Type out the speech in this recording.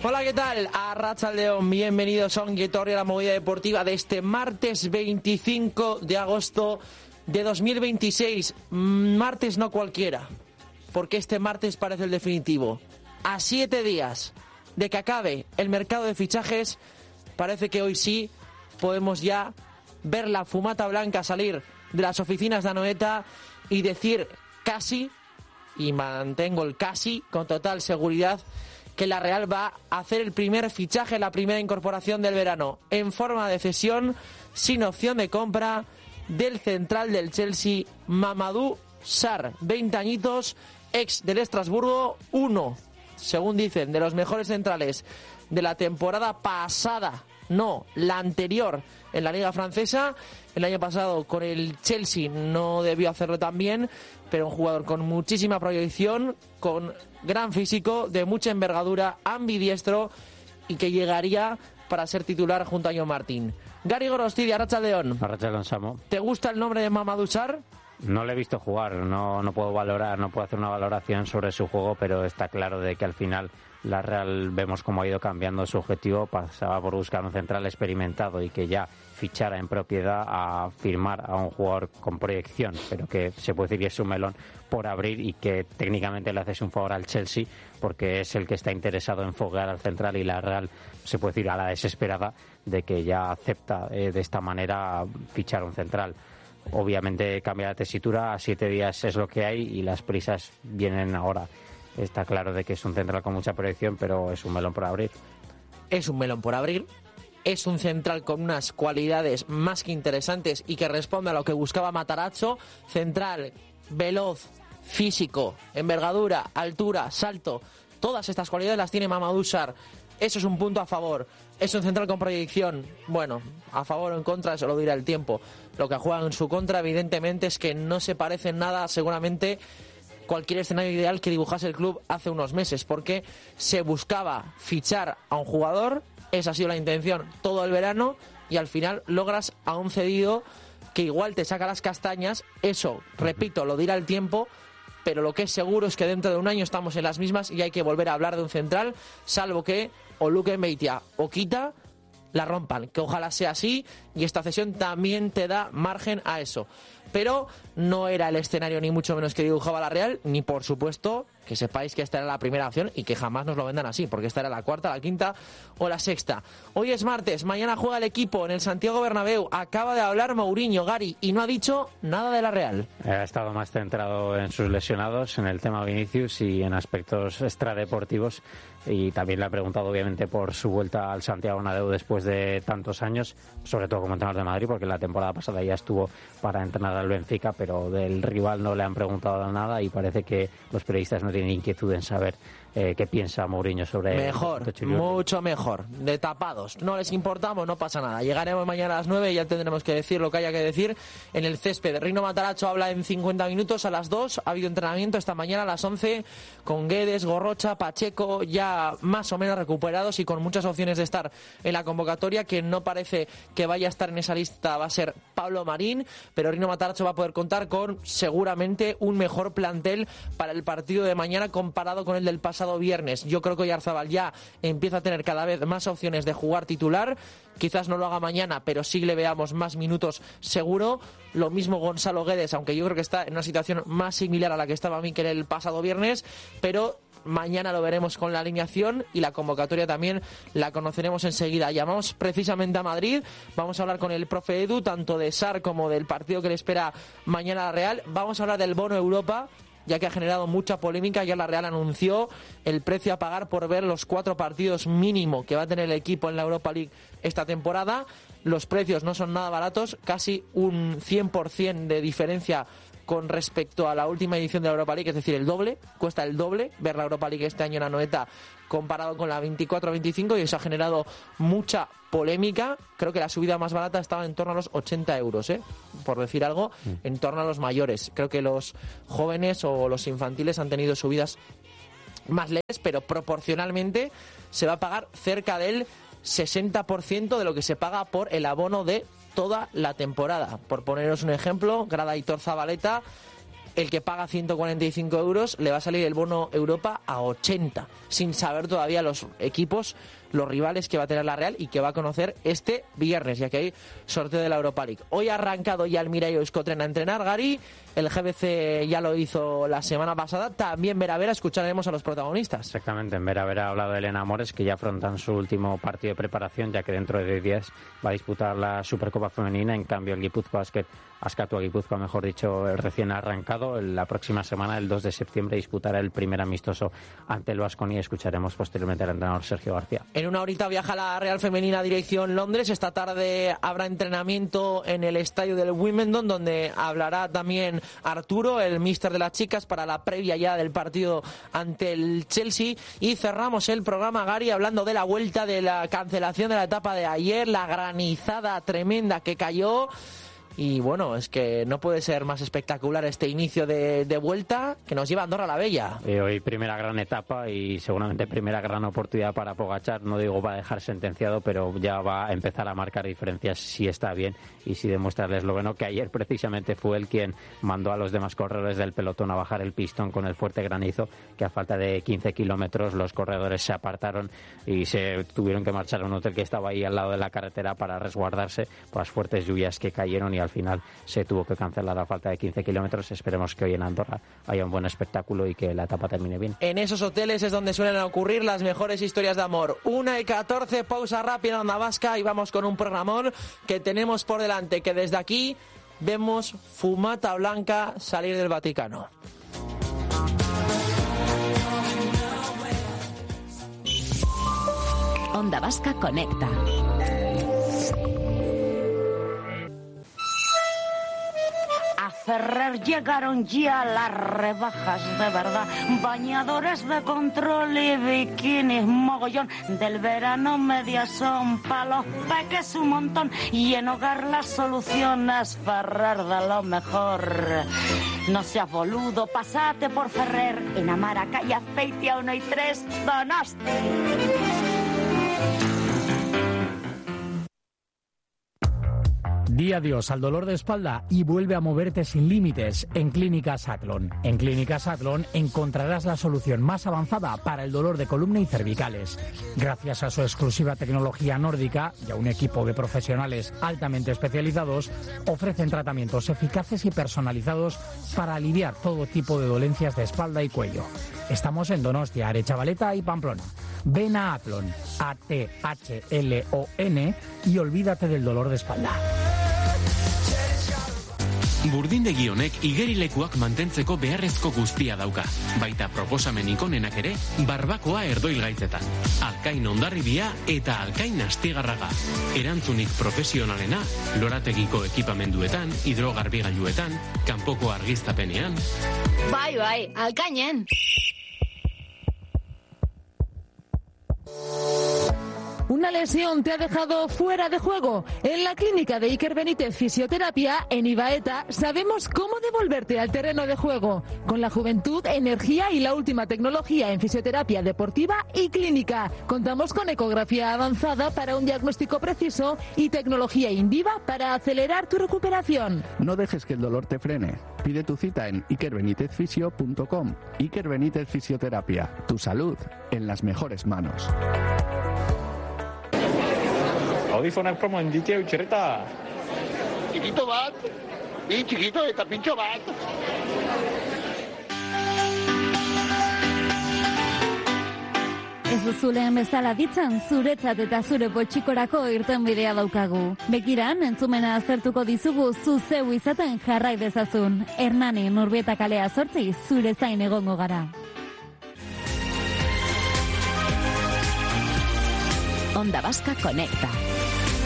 Hola, ¿qué tal? Arratsaldeon, bienvenidos a Ongi Etorri, a la movida deportiva de este martes 25 de agosto de 2026. Martes no cualquiera, porque este martes parece el definitivo. A 7 días de que acabe el mercado de fichajes, parece que hoy sí podemos ya ver la fumata blanca salir de las oficinas de Anoeta y decir casi, y mantengo el casi con total seguridad, que la Real va a hacer el primer fichaje, la primera incorporación del verano, en forma de cesión, sin opción de compra, del central del Chelsea, Mamadou Sarr, 20 añitos, ex del Estrasburgo, uno, según dicen, de los mejores centrales de la temporada pasada, no, la anterior, en la Liga Francesa. El año pasado con el Chelsea no debió hacerlo tan bien, pero un jugador con muchísima proyección, con gran físico, de mucha envergadura, ambidiestro y que llegaría para ser titular junto a John Martín. Gary Gorostidi, Arratsaldeon. Arratsaldeon, Samu. ¿Te gusta el nombre de Mamadou Sarr? No le he visto jugar, no puedo valorar, no puedo hacer una valoración sobre su juego, pero está claro de que al final la Real vemos cómo ha ido cambiando su objetivo. Pasaba por buscar un central experimentado y que ya fichara en propiedad a firmar a un jugador con proyección, pero que se puede decir que es un melón por abrir y que técnicamente le haces un favor al Chelsea porque es el que está interesado en foguear al central, y la Real se puede decir a la desesperada de que ya acepta de esta manera fichar un central. Obviamente cambia la tesitura, a 7 días es lo que hay y las prisas vienen ahora. Está claro de que es un central con mucha proyección, pero es un melón por abrir. Es un melón por abrir. Es un central con unas cualidades más que interesantes y que responde a lo que buscaba Matarazzo. Central, veloz, físico, envergadura, altura, salto. Todas estas cualidades las tiene Mamadou Sarr. Eso es un punto a favor. Es un central con proyección. Bueno, a favor o en contra, eso lo dirá el tiempo. Lo que juega en su contra, evidentemente, es que no se parece en nada, seguramente, cualquier escenario ideal que dibujase el club hace unos meses, porque se buscaba fichar a un jugador, esa ha sido la intención todo el verano, y al final logras a un cedido que igual te saca las castañas. Eso, repito, lo dirá el tiempo, pero lo que es seguro es que dentro de un año estamos en las mismas y hay que volver a hablar de un central, salvo que o Luke Mbeitia o Kita la rompan, que ojalá sea así, y esta cesión también te da margen a eso. Pero no era el escenario ni mucho menos que dibujaba la Real, ni por supuesto que sepáis que esta era la primera opción y que jamás nos lo vendan así, porque esta era la cuarta, la quinta o la sexta. Hoy es martes, mañana juega el equipo en el Santiago Bernabéu. Acaba de hablar Mourinho, Gary, y no ha dicho nada de la Real. Ha estado más centrado en sus lesionados, en el tema Vinicius y en aspectos extradeportivos, y también le ha preguntado obviamente por su vuelta al Santiago Bernabéu después de tantos años, sobre todo como entrenador de Madrid, porque la temporada pasada ya estuvo para entrenar al Benfica, pero del rival no le han preguntado nada y parece que los periodistas no tienen inquietud en saber qué piensa Mourinho sobre... Mejor, mucho mejor, de tapados, no les importamos, no pasa nada. Llegaremos mañana a las 9 y ya tendremos que decir lo que haya que decir en el césped. Rino Matarazzo habla en 50 minutos, a las 2 ha habido entrenamiento esta mañana a las 11 con Guedes, Gorrocha, Pacheco, ya más o menos recuperados y con muchas opciones de estar en la convocatoria. Que no parece que vaya a estar en esa lista va a ser Pablo Marín, pero Rino Matarazzo va a poder contar con seguramente un mejor plantel para el partido de mañana comparado con el del pasado viernes. Yo creo que Oyarzabal ya empieza a tener cada vez más opciones de jugar titular. Quizás no lo haga mañana, pero sí le veamos más minutos seguro. Lo mismo Gonzalo Guedes, aunque yo creo que está en una situación más similar a la que estaba Mikel el pasado viernes, pero mañana lo veremos con la alineación y la convocatoria también la conoceremos enseguida. Llamamos precisamente a Madrid, vamos a hablar con el profe Edu, tanto de Sarr como del partido que le espera mañana a la Real. Vamos a hablar del bono Europa, ya que ha generado mucha polémica. Ya la Real anunció el precio a pagar por ver los 4 partidos mínimo que va a tener el equipo en la Europa League esta temporada. Los precios no son nada baratos, casi un 100% de diferencia con respecto a la última edición de la Europa League, es decir, el doble, cuesta el doble ver la Europa League este año en Anoeta comparado con la 24-25, y eso ha generado mucha polémica. Creo que la subida más barata estaba en torno a los 80 euros, por decir algo, en torno a los mayores. Creo que los jóvenes o los infantiles han tenido subidas más leves, pero proporcionalmente se va a pagar cerca del 60% de lo que se paga por el abono de toda la temporada. Por poneros un ejemplo, grada Aitor Zabaleta, el que paga 145 euros le va a salir el bono Europa a 80, sin saber todavía los equipos, los rivales que va a tener la Real y que va a conocer este viernes, ya que hay sorteo de la Europa League. Hoy ha arrancado ya el Miraio Euskotren a entrenar, Gary. El GBC ya lo hizo la semana pasada. También Vera escucharemos a los protagonistas. Exactamente, en Vera ha hablado de Elena Mores, que ya afrontan su último partido de preparación, ya que dentro de 10 días va a disputar la Supercopa Femenina. En cambio, el Guipúzcoa Basket, Askatua Guipúzcoa, mejor dicho, el recién arrancado, la próxima semana, el 2 de septiembre, disputará el primer amistoso ante el Baskonia. Escucharemos posteriormente al entrenador Sergio García. En una horita viaja la Real Femenina dirección Londres. Esta tarde habrá entrenamiento en el estadio del Wimbledon, donde hablará también Arturo, el míster de las chicas, para la previa ya del partido ante el Chelsea. Y cerramos el programa, Gary, hablando de la vuelta, de la cancelación de la etapa de ayer, la granizada tremenda que cayó. Y bueno, es que no puede ser más espectacular este inicio de vuelta que nos lleva a Andorra la Bella. Hoy primera gran etapa y seguramente primera gran oportunidad para Pogačar. No digo va a dejar sentenciado, pero ya va a empezar a marcar diferencias si está bien y si demuestra el esloveno, que ayer precisamente fue él quien mandó a los demás corredores del pelotón a bajar el pistón con el fuerte granizo, que a falta de 15 kilómetros los corredores se apartaron y se tuvieron que marchar a un hotel que estaba ahí al lado de la carretera para resguardarse por las fuertes lluvias que cayeron, y al final se tuvo que cancelar a falta de 15 kilómetros. Esperemos que hoy en Andorra haya un buen espectáculo y que la etapa termine bien. En esos hoteles es donde suelen ocurrir las mejores historias de amor. 1:14, pausa rápida en Onda Vasca y vamos con un programón que tenemos por delante, que desde aquí vemos fumata blanca salir del Vaticano. Onda Vasca conecta. A Ferrer llegaron ya las rebajas de verdad. Bañadores de control y bikinis mogollón. Del verano medias son pa' los peques un montón. Y en hogar las soluciones Ferrer de lo mejor. No seas boludo, pasate por Ferrer. En Amara, calle Azpeitia 1 y 3, Donosti. Di adiós al dolor de espalda y vuelve a moverte sin límites en Clínicas Athlon. En Clínicas Athlon encontrarás la solución más avanzada para el dolor de columna y cervicales. Gracias a su exclusiva tecnología nórdica y a un equipo de profesionales altamente especializados, ofrecen tratamientos eficaces y personalizados para aliviar todo tipo de dolencias de espalda y cuello. Estamos en Donostia, Aretxabaleta y Pamplona. Ven a Athlon, ATHLON, y olvídate del dolor de espalda. Burdindegi honek igerilekuak mantentzeko beharrezko guztia dauka. Baita proposamenik onenak ere, barbakoa erdoilgaitzetan. Alkain Hondarribia eta Alkain Astigarraga. Erantzunik profesionalena, lorategiko ekipamenduetan, hidrogarbigailuetan, kanpoko argiztapenean. Bai, Alkainen! ¿Una lesión te ha dejado fuera de juego? En la clínica de Iker Benítez Fisioterapia, en Ibaeta, sabemos cómo devolverte al terreno de juego. Con la juventud, energía y la última tecnología en fisioterapia deportiva y clínica. Contamos con ecografía avanzada para un diagnóstico preciso y tecnología Indiva para acelerar tu recuperación. No dejes que el dolor te frene. Pide tu cita en ikerbenitezfisio.com. Iker Benítez Fisioterapia. Tu salud en las mejores manos. Audifonak promoen ditia utxerreta. Txikito bat, bi txikito eta pintxo bat. Ez duzuleen bezala ditzan, zuretzat eta zure potxikorako irtenbidea daukagu. Begiran, entzumena aztertuko dizugu zu zeu izaten jarrai dezazun. Hernani, Nurbieta kalea 8, zure zain egongo gara. Onda Vasca conecta.